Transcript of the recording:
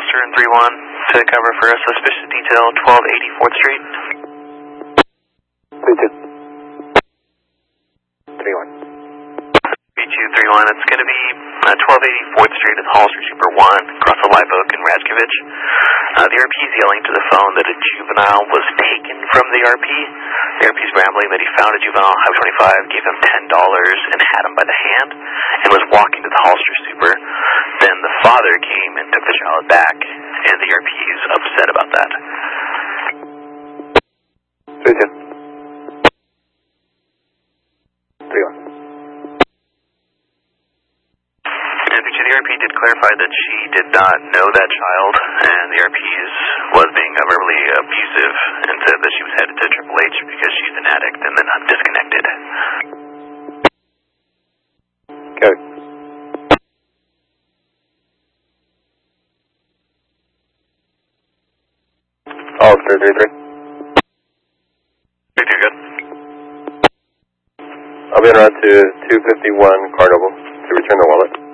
Officer in 3-1 to cover for a suspicious detail, 1280 4th Street. 3-1. 3231, it's going to be 1280 4th Street at Hall Street Super 1, across the Live Oak in Radkovich. The RP is yelling to the phone that a juvenile was taken from the RP. The RP is rambling that he found a juvenile on Highway 25, gave him $10 and had him by the hand, and was walking to the Hall Street Super. Then the father came and took the child back, and the RP is upset about that. 3-1. The RP did clarify that she did not know that child, and the RP was being verbally abusive, and said that she was headed to Triple H because she's an addict and then disconnected. Code. Officer 3-3. 3-2, good. I'll be en route to 251 Carnival to return the wallet.